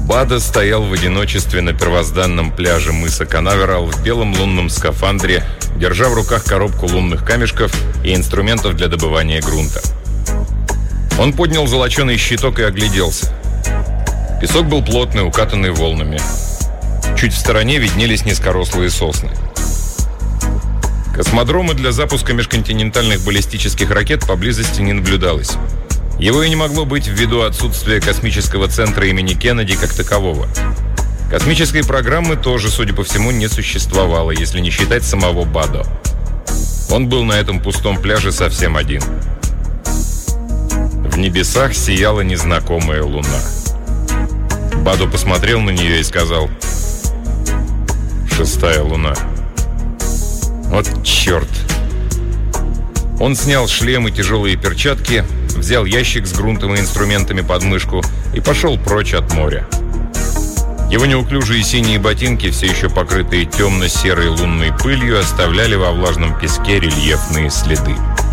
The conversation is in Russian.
Бадо стоял в одиночестве на первозданном пляже мыса Канаверал в белом лунном скафандре, держа в руках коробку лунных камешков и инструментов для добывания грунта. Он поднял золоченый щиток и огляделся. Песок был плотный, укатанный волнами. Чуть в стороне виднелись низкорослые сосны. Космодрома для запуска межконтинентальных баллистических ракет поблизости не наблюдалось. Его и не могло быть ввиду отсутствия космического центра имени Кеннеди как такового. Космической программы тоже, судя по всему, не существовало, если не считать самого Бадо. Он был на этом пустом пляже совсем один. В небесах сияла незнакомая луна. Бадо посмотрел на нее и сказал: «Шестая луна». Вот черт! Он снял шлем и тяжелые перчатки, взял ящик с грунтом и инструментами под мышку и пошел прочь от моря. Его неуклюжие синие ботинки, все еще покрытые темно-серой лунной пылью, оставляли во влажном песке рельефные следы.